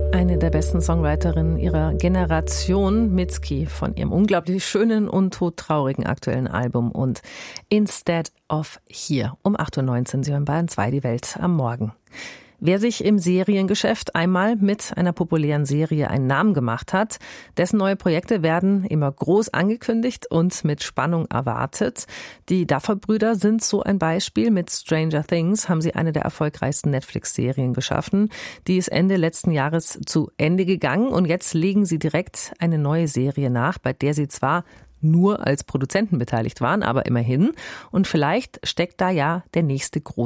Eine der besten Songwriterinnen ihrer Generation, Mitski, von ihrem unglaublich schönen und todtraurigen aktuellen Album und Instead of Here. Um 8.19 Uhr, Sie hören Bayern 2, die Welt am Morgen. Wer sich im Seriengeschäft einmal mit einer populären Serie einen Namen gemacht hat, dessen neue Projekte werden immer groß angekündigt und mit Spannung erwartet. Die Duffer-Brüder sind so ein Beispiel. Mit Stranger Things haben sie eine der erfolgreichsten Netflix-Serien geschaffen. Die ist Ende letzten Jahres zu Ende gegangen und jetzt legen sie direkt eine neue Serie nach, bei der sie zwar nur als Produzenten beteiligt waren, aber immerhin. Und vielleicht steckt da ja der nächste große